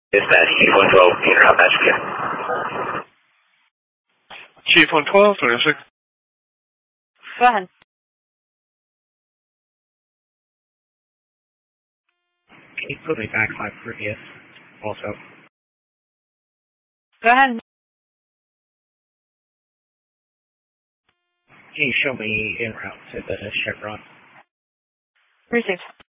Dispatch, Chief 112, interrupt message again. Chief 112, 26. Go ahead. Can you put me back 5 previous? Also. Go ahead. Can you show me en route to the Chevron? Received.